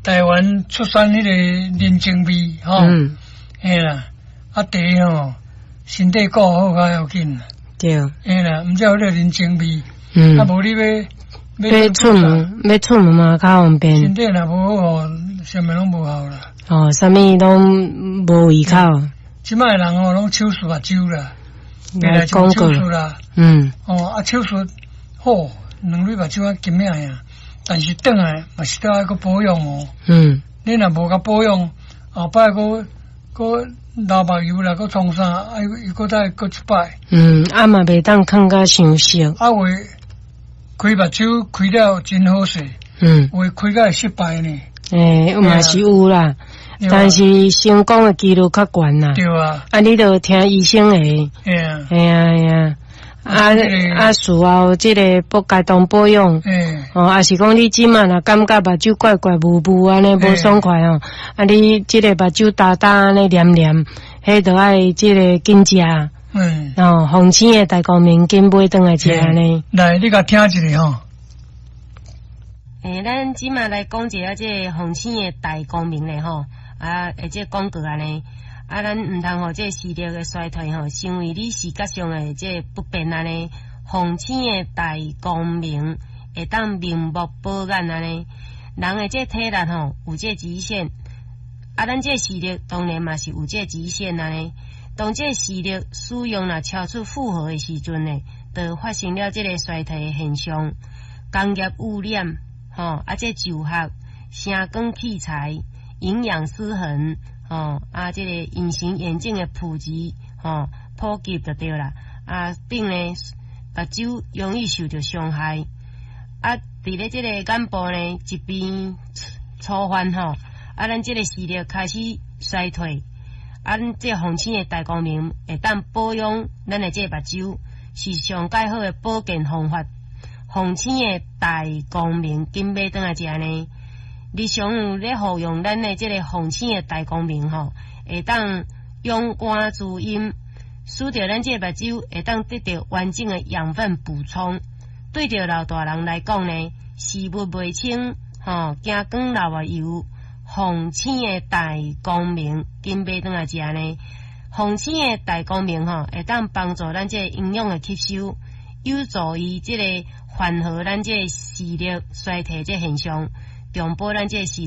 台湾出产迄个人情味吼，嘿啦，茶吼身体顾好较要紧。 对， 嘿啦，毋只有迄个人情味，啊无你要出门嘛较方便。 身体若无好，啥物拢无效啦。 哦，啥物拢无胃口。 即摆人吼拢手术目睭啦， 来讲过啦。手术好，两蕊目睭啊金命呀，但是转来嘛是都爱个保养哦。你若无甲保养，后摆个流目油啦，个创啥，伊个再个一摆。 啊嘛袂当看甲伤熟。 啊话开目睭开了真好势。话开甲会失败呢。 嘛是有啦。但是成功的几率较悬啦。 对啊。 啊，你着听医生的。嘿啊。事后这个不该当保养。也是讲你即满若感觉目睭怪怪、雾雾安尼无爽快哦。啊，你这个目睭焦焦安尼黏黏，迄着爱这个紧食。红星的大光明紧买转来食安尼。 来，你甲听一下吼。 咱即马来讲一下这红星的大光明咧吼。这广告安尼，咱毋通互这视力的衰退吼，成为你视觉上的这不便安尼。红星的大光明会当明目保眼安尼。人的这体力吼有这极限，咱这视力当然嘛是有这极限安尼。当这视力使用若超出负荷的时阵呢，就发生了这个衰退的现象。工业污染这就学、声光器材。营养失衡，这个隐形眼镜的普及，普及就对啦。并呢，目睭容易受到伤害。伫咧这个眼部呢，一边粗犯咱这个视力开始衰退。咱这红星的大光明会当保养咱的这目睭，是上介好的保健方法。红星的大光明紧买转来食呢。日常有咧服用咱的这个红星的大光明会当用肝滋阴，使得咱这目睭会当得到完整的养分补充。对着老大人来讲呢，视物袂清惊光流目油，红星的大光明紧买转来食呢。红星的大光明会当帮助咱这营养的吸收，有助于这个缓和咱这视力衰退这现象。中保咱这视